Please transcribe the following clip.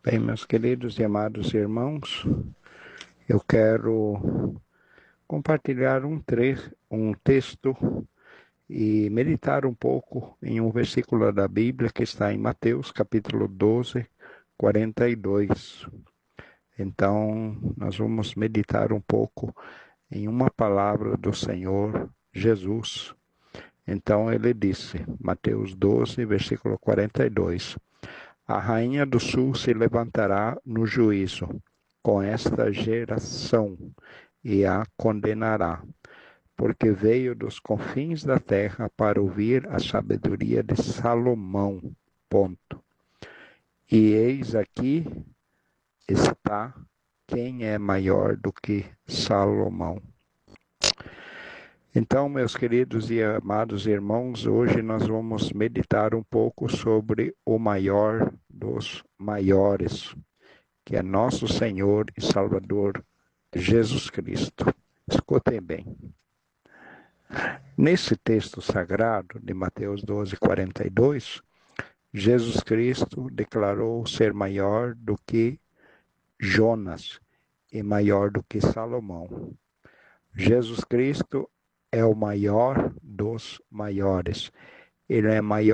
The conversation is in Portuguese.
Bem, meus queridos e amados irmãos, eu quero compartilhar um texto e meditar um pouco em um versículo da Bíblia que está em Mateus, capítulo 12, 42. Então, nós vamos meditar um pouco em uma palavra do Senhor Jesus. Então, ele disse, Mateus 12, versículo 42, a rainha do sul se levantará no juízo com esta geração e a condenará, porque veio dos confins da terra para ouvir a sabedoria de Salomão. Ponto. E eis aqui está quem é maior do que Salomão. Então, meus queridos e amados irmãos, hoje nós vamos meditar um pouco sobre o maior dos maiores, que é nosso Senhor e Salvador Jesus Cristo. Escutem bem. Nesse texto sagrado de Mateus 12, 42, Jesus Cristo declarou ser maior do que Jonas e maior do que Salomão. Jesus Cristo é o maior dos maiores. Ele é maior